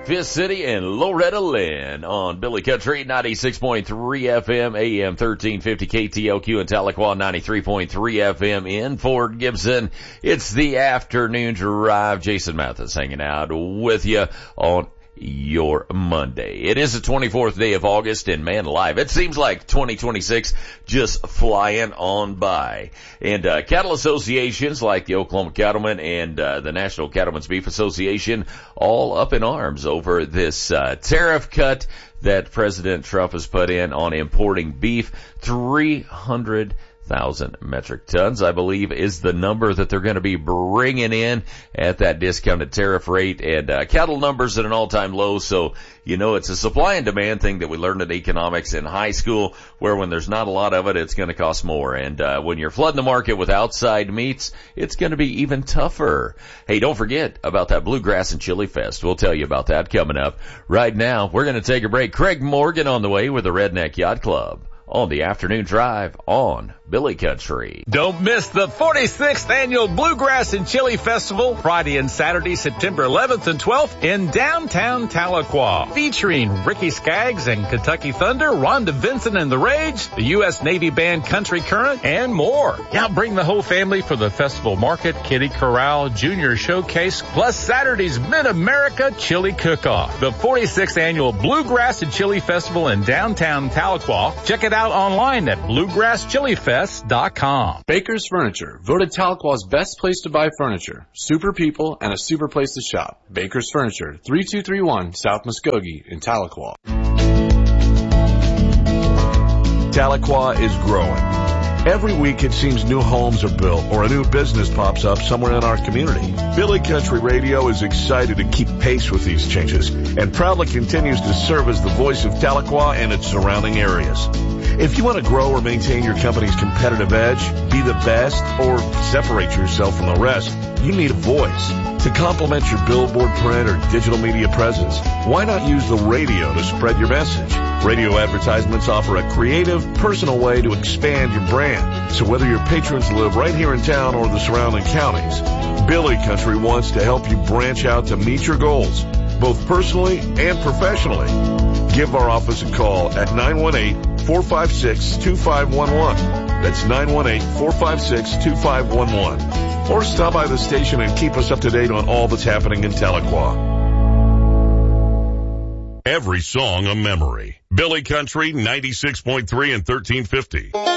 Fifth City and Loretta Lynn on Billy Country 96.3 FM, AM 1350 KTLQ in Tahlequah, 93.3 FM in Fort Gibson. It's the afternoon drive. Jason Mathis hanging out with you on your Monday. It is the 24th day of August, and man alive, it seems like 2026 just flying on by. And cattle associations like the Oklahoma Cattlemen and the National Cattlemen's Beef Association all up in arms over this tariff cut that President Trump has put in on importing beef. 300,000 metric tons, I believe, is the number that they're going to be bringing in at that discounted tariff rate, and cattle numbers at an all-time low. So, you know, it's a supply and demand thing that we learned in economics in high school, where when there's not a lot of it, it's going to cost more. And when you're flooding the market with outside meats, it's going to be even tougher. Hey, don't forget about that Bluegrass and Chili Fest. We'll tell you about that coming up. Right now, we're going to take a break. Craig Morgan on the way with the Redneck Yacht Club on the afternoon drive on Billy Country. Don't miss the 46th annual Bluegrass and Chili Festival, Friday and Saturday, September 11th and 12th in downtown Tahlequah, featuring Ricky Skaggs and Kentucky Thunder, Rhonda Vincent and the Rage, the U.S. Navy Band Country Current, and more. Now bring the whole family for the festival market, kiddie corral, junior showcase, plus Saturday's Mid-America Chili Cook-Off. The 46th annual Bluegrass and Chili Festival in downtown Tahlequah. Check it out online at bluegrasschilifest.com. Baker's Furniture, voted Tahlequah's best place to buy furniture, super people, and a super place to shop. Baker's Furniture, 3231 South Muskogee in Tahlequah. Tahlequah is growing. Every week it seems new homes are built or a new business pops up somewhere in our community. Billy Country Radio is excited to keep pace with these changes and proudly continues to serve as the voice of Tahlequah and its surrounding areas. If you want to grow or maintain your company's competitive edge, be the best, or separate yourself from the rest, you need a voice. To complement your billboard, print, or digital media presence, why not use the radio to spread your message? Radio advertisements offer a creative, personal way to expand your brand. So whether your patrons live right here in town or the surrounding counties, Billy Country wants to help you branch out to meet your goals, both personally and professionally. Give our office a call at 918-456-2511. That's 918-456-2511. Or stop by the station and keep us up to date on all that's happening in Tahlequah. Every song a memory. Billy Country 96.3 and 1350.